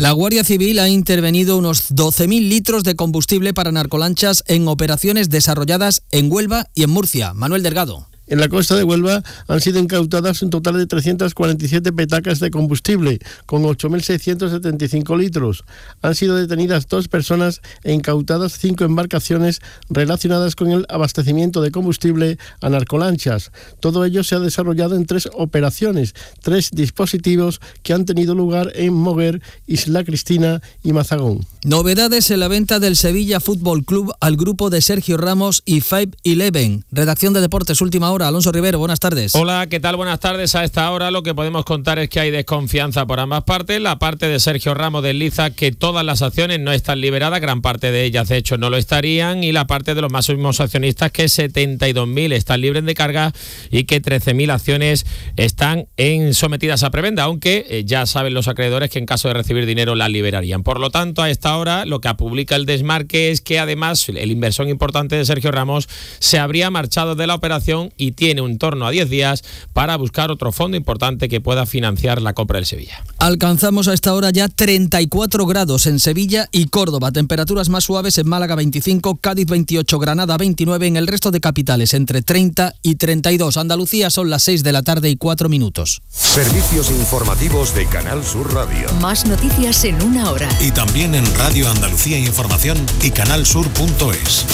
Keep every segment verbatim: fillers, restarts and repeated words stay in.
La Guardia Civil ha intervenido unos doce mil litros de combustible para narcolanchas en operaciones desarrolladas en Huelva y en Murcia. Manuel Delgado. En la costa de Huelva han sido incautadas un total de trescientas cuarenta y siete petacas de combustible, con ocho mil seiscientos setenta y cinco litros. Han sido detenidas dos personas e incautadas cinco embarcaciones relacionadas con el abastecimiento de combustible a narcolanchas. Todo ello se ha desarrollado en tres operaciones, tres dispositivos que han tenido lugar en Moguer, Isla Cristina y Mazagón. Novedades en la venta del Sevilla Fútbol Club al grupo de Sergio Ramos y Five Eleven. Redacción de Deportes, última hora. Alonso Rivero, buenas tardes. Hola, ¿qué tal? Buenas tardes. A esta hora lo que podemos contar es que hay desconfianza por ambas partes. La parte de Sergio Ramos desliza que todas las acciones no están liberadas, gran parte de ellas de hecho no lo estarían, y la parte de los máximos accionistas que setenta y dos mil están libres de carga y que trece mil acciones están en sometidas a prebenda, aunque eh, ya saben los acreedores que en caso de recibir dinero las liberarían. Por lo tanto, a esta hora lo que publica el Desmarque es que además el inversor importante de Sergio Ramos se habría marchado de la operación y tiene un torno a diez días para buscar otro fondo importante que pueda financiar la compra del Sevilla. Alcanzamos a esta hora ya treinta y cuatro grados en Sevilla y Córdoba, temperaturas más suaves en Málaga veinticinco, Cádiz veintiocho, Granada veintinueve, en el resto de capitales entre treinta y treinta y dos. Andalucía son las seis de la tarde y cuatro minutos. Servicios informativos de Canal Sur Radio. Más noticias en una hora. Y también en Radio Andalucía Información y canalsur punto es.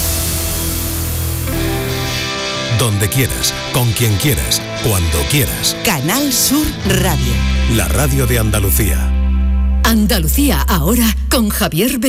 Donde quieras, con quien quieras, cuando quieras. Canal Sur Radio. La radio de Andalucía. Andalucía ahora con Javier